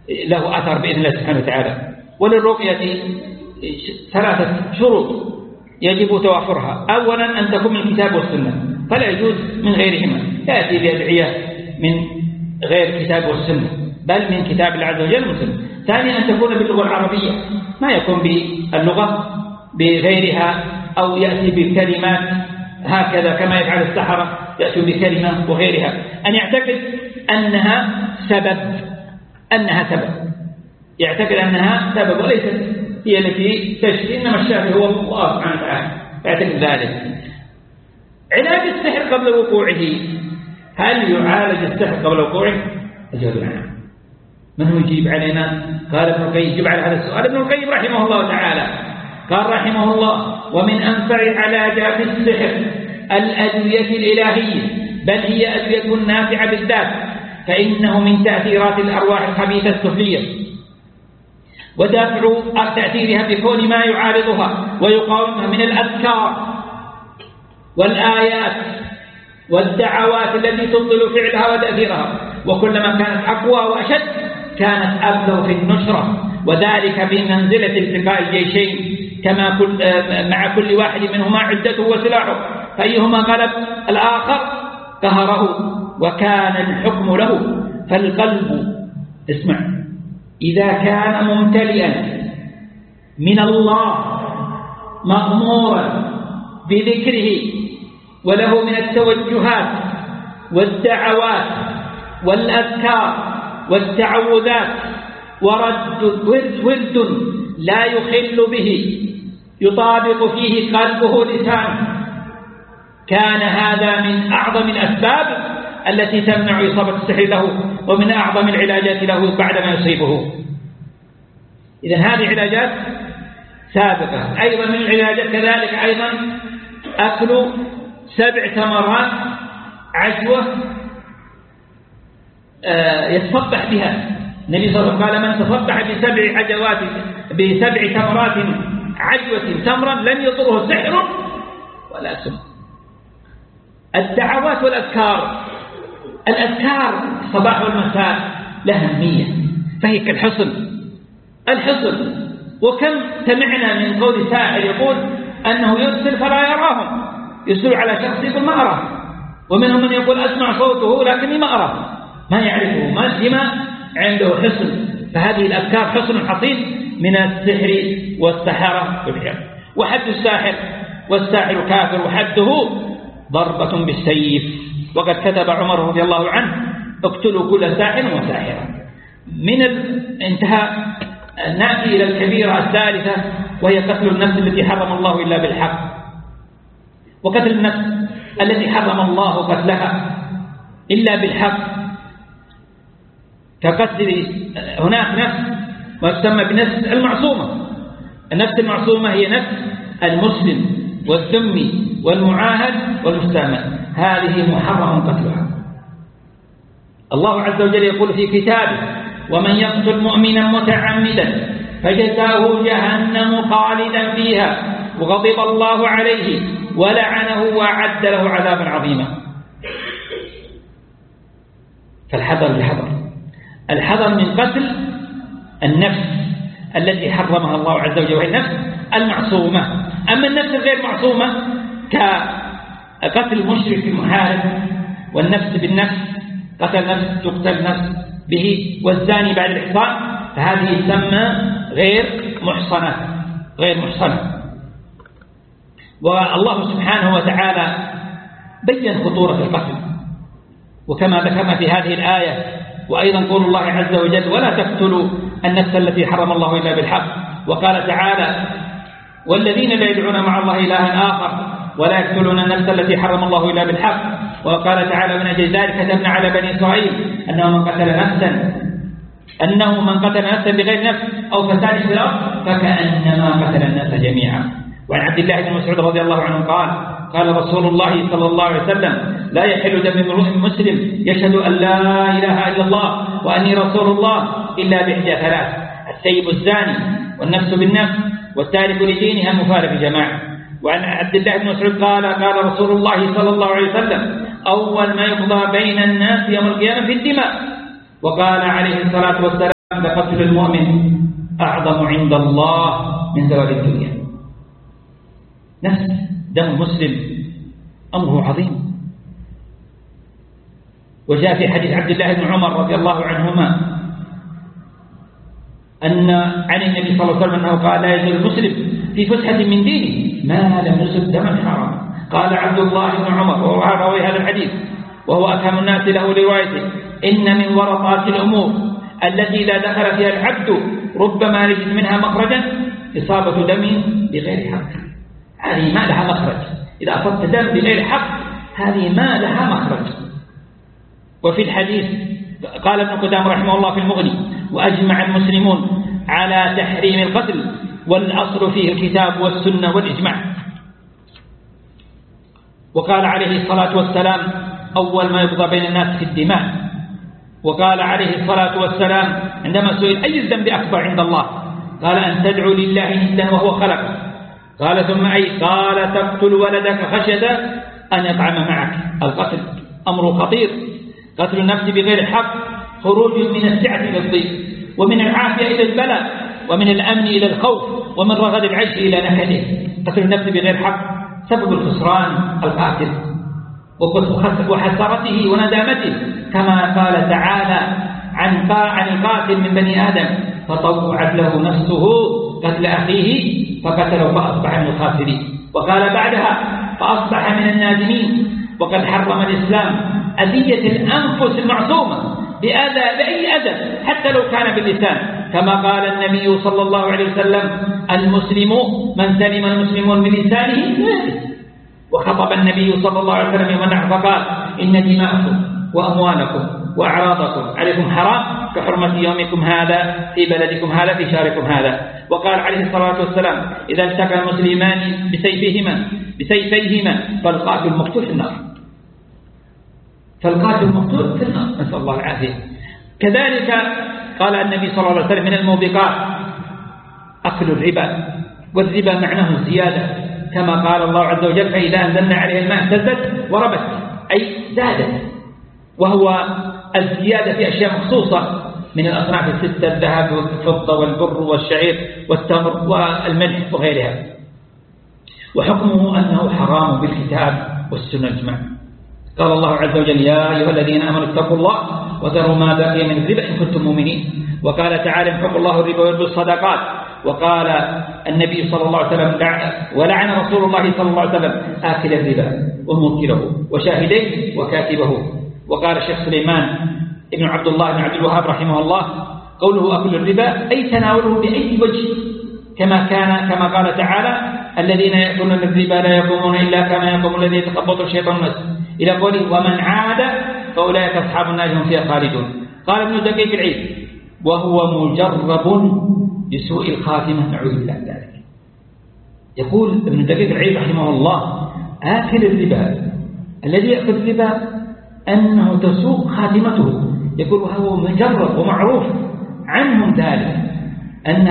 له أثر بإذن الله سبحانه وتعالى. وللرقية 3 شروط يجب توافرها. أولا أن تكون من الكتاب والسنة، فلا يجوز من غيرهما، لا يأتي بأدعية من غير الكتاب والسنة بل من كتاب الله عز وجل والسنة. ثانيا أن تكون باللغة العربية، ما يكون باللغة بغيرها أو يأتي بكلمات هكذا كما يفعل السحرة، يأتي بكلمة وغيرها. أن يعتقد أنها سبب، يعتقد أنها سبب وليست هي التي تشفي، إنما الشافي هو الله سبحانه وتعالى، يعتقد ذلك. علاج السحر قبل وقوعه، هل يعالج السحر قبل وقوعه؟ الجواب نعم. من هو يجيب علينا؟ قال ابن القيم يجيب على هذا السؤال ابن القيم رحمه الله تعالى، قال رحمه الله: ومن أنفع علاجات السحر الأدوية الإلهية، بل هي أدوية نافعة بالذات، فإنه من تأثيرات الأرواح الخبيثة السفلية، ودافع تأثيرها بكون ما يعارضها ويقاومها من الأذكار والآيات والدعوات التي تبطل فعلها وتأثيرها، وكلما كانت أقوى وأشد كانت أبلغ في النشرة، وذلك بمنزلة التقاء الجيشين، كما مع كل واحد منهما عدته وسلاحه، فأيهما غلب الآخر قهره، وكان الحكم له. فالقلب اسمع إذا كان ممتلئا من الله مأمورا بذكره وله من التوجهات والدعوات والأذكار والتعوذات ورد لا يخل به يطابق فيه قلبه لسانه، كان هذا من أعظم الأسباب التي تمنع إصابة السحر له، ومن أعظم العلاجات له بعدما يصيبه. إذن هذه علاجات سابقة. أيضا من العلاجات كذلك أيضا أكل 7 تمرات عجوة يتصبح بها. النبي صلى الله عليه وسلم قال: من تصبح ب7 تمرات عجوة تمرا لم يضره سحر ولا سم. الدعوات والأذكار، الأذكار الصباح والمساء لها أهمية، فهي كالحصن، وكم سمعنا من قول ساحر يقول أنه يرسل فلا يراهم، يرسل على شخص يقول ما أراه، ومنهم من يقول أسمع صوته لكني ما أراه، ما يعرفه، ما عنده حصن. فهذه الأذكار حصن حصين من السحر والسحرة والعياذ. وحد الساحر والساحر كافر، وحده ضربة بالسيف، وقد كتب عمر رضي الله عنه: اقتلوا كل ساحر وساحرة. من الانتهاء نأتي إلى الكبيرة الثالثة، وهي قتل النفس التي حرم الله إلا بالحق. وقتل النفس التي حرم الله قتلها إلا بالحق، كقتل هناك نفس وتسمى بنفس المعصومة. النفس المعصومة هي نفس المسلم والذمي والمعاهد والمستأمن، هذه محرم قتلها. الله عز وجل يقول في كتابه: ومن يقتل مؤمنا متعمدا فجزاؤه جهنم خالدا فيها وغضب الله عليه ولعنه وأعد له عذابا عظيما. فالحذر الحذر من قتل النفس التي حرمها الله عز وجل، وهي النفس المعصومة. أما النفس الغير معصومة كقتل المشرك المحارب، والنفس بالنفس، قتل نفس تقتل نفس به، والزاني بعد الإحصان، فهذه تسمى غير محصنة. والله سبحانه وتعالى بين خطورة القتل، وكما ذكرنا في هذه الآية، وأيضا قول الله عز وجل: ولا تقتلوا النفس التي حرم الله إلا بالحق. وقال تعالى: والذين لا يدعون مع الله إلها آخر ولا يقتلون النفس التي حرم الله إلا بالحق. وقال تعالى: من أجل ذلك كتبنا على بني إسرائيل أنه من قتل نفسا بغير نفس أو فساد في الأرض فكأنما قتل الناس جميعا. وعن عبد الله بن مسعود رضي الله عنه قال رسول الله صلى الله عليه وسلم: لا يحل دم امرؤ مسلم يشهد أن لا إله إلا الله وأني رسول الله إلا بإحدى 3: السيب الزاني، والنفس بالنفس، والتارك لدينها المفارق جماعة. وعن عبد الله بن مسعود قال رسول الله صلى الله عليه وسلم: أول ما يقضى بين الناس يوم القيامة في الدماء. وقال عليه الصلاة والسلام: لقتل المؤمن أعظم عند الله من زوال الدنيا. نفس دم مسلم أمره عظيم. وجاء في حديث عبد الله بن عمر رضي الله عنهما أن عن النبي صلى الله عليه وسلم أنه قال لا يزال المسلم في فسحة من دينه ما لم يصب دما حرام. قال عبد الله بن عمر وهو راوي هذا الحديث وهو أفهم الناس له روايته إن من ورطات الأمور التي لا دخل فيها العبد ربما يجد منها مخرجا إصابة دم بغير حق. هذه ما لها مخرج. إذا أصبت دم بغير حق هذه ما لها مخرج. وفي الحديث قال ابن قدامة رحمه الله في المغني وأجمع المسلمون على تحريم القتل والأصل فيه الكتاب والسنة والإجماع. وقال عليه الصلاة والسلام أول ما يقضى بين الناس في الدماء. وقال عليه الصلاة والسلام عندما سئل أي الذنب أكبر عند الله قال أن تدعو لله ندا وهو خلقه. قال ثم أي قال تقتل ولدك خشية أن يطعم معك. القتل أمر خطير. قتل النفس بغير حق خروج من السعة إلى الضيق ومن العافية إلى البلاء ومن الأمن إلى الخوف ومن رغد العيش إلى نكده. قتل النفس بغير حق سبب الخسران القاتل وحسرته وندامته كما قال تعالى عن القاتل من بني آدم فطوعت له نفسه قتل أخيه فقتله فأصبح من الخاسرين. وقال بعدها فأصبح من النادمين. وقد حرم الإسلام أذية الأنفس المعصومة بأي أذى حتى لو كان باللسان كما قال النبي صلى الله عليه وسلم المسلم من سلم المسلمون بلسانه. وخطب النبي صلى الله عليه وسلم يوم النحر فقال إن دماءكم وأموالكم وأعراضكم عليكم حرام كحرمة يومكم هذا في بلدكم هذا في شهركم هذا. وقال عليه الصلاة والسلام إذا التقى المسلمان بسيفيهما فالقاتل المقتول في النار. فالقاتل المقتول في النار نسأل الله العافية. كذلك قال النبي صلى الله عليه وسلم من الموبقات أكل الربا. والربا معناه زيادة كما قال الله عز وجل فإذا أنزلنا عليها الماء اهتزت وربت أي زادت. وهو الزيادة في أشياء مخصوصة من الأصناف الستة الذهب والفضة والبر والشعير والتمر والملح وغيرها. وحكمه أنه حرام بالكتاب والسنة الإجماع. قال الله عز وجل يا أيها الذين آمنوا اتقوا الله وذروا ما بقي من الربا إن كنتم مؤمنين. وقال تعالى يمحق الله الربا ويربي الصدقات. وقال النبي صلى الله عليه وسلم ولعن رسول الله صلى الله عليه وسلم آكل الربا وموكله وشاهديه وكاتبه. وقال الشيخ سليمان ابن عبد الله بن عبد الوهاب رحمه الله قوله أكل الربا أي تناوله بأي وجه كما قال تعالى الذين يأكلون الربا لا يقومون إلا كما يقوم الذي يتخبط الشيطان المس إلى قوله ومن عاد فأولئك أصحاب النار هم فيها خالدون. قال ابن دقيق العيد وهو مجرب بسوء الخاتمة نعوذ بالله من ذلك. يقول ابن دقيق العيد رحمه الله آكل الربا الذي يأكل الربا أنه تسوء خاتمته. يقول وهو مجرب ومعروف عنهم ذلك أن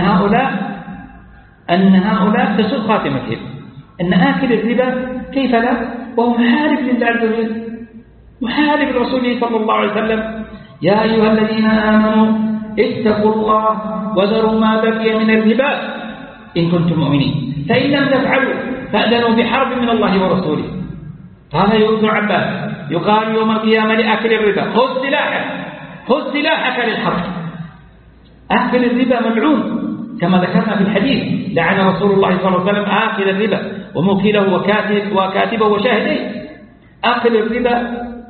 هؤلاء تسوء خاتمتهم. أن آكل الربا كيف لا وهو محارب لله عز وجل محارب رسوله صلى الله عليه وسلم يا أيها الذين آمنوا اتقوا الله وذروا ما بقي من الربا إن كنتم مؤمنين فإن لم تفعلوا فأذنوا بحرب من الله ورسوله. قال ابن عباس يقال يوم القيامة لأكل الربا خذ سلاحك للحرب. آكل الربا ملعون كما ذكرنا في الحديث لعن رسول الله صلى الله عليه وسلم آكل الربا وموكله وكاتبه وشاهديه. آكل الربا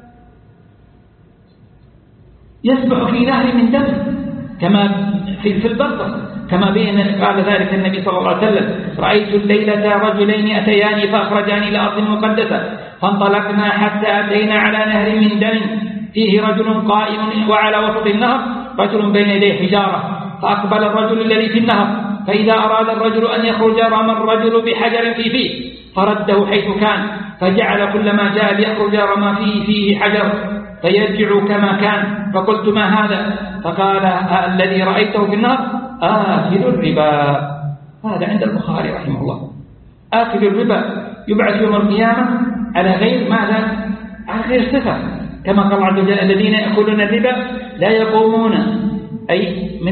يسبح في نهر من دم كما في البرزخ كما بين قال ذلك النبي صلى الله عليه وسلم رأيت الليلة رجلين أتياني فأخرجاني إلى أرض مقدسة فانطلقنا حتى أتينا على نهر من دم فيه رجل قائم وعلى وسط النهر رجل بين يديه حجارة فأقبل الرجل الذي في النهر فإذا أراد الرجل أن يخرج رمى الرجل بحجر في فيه فرده حيث كان فجعل كلما جاء ليخرج رمى فيه حجر فيرجع كما كان. فقلت ما هذا؟ فقال الذي رأيته في النهر آكل الربا. هذا عند البخاري رحمه الله. آكل الربا يبعث يوم القيامة على غير ماذا؟ على غير صفة كما قال عز وجل الذين يأكلون الربا لا يقومون أي من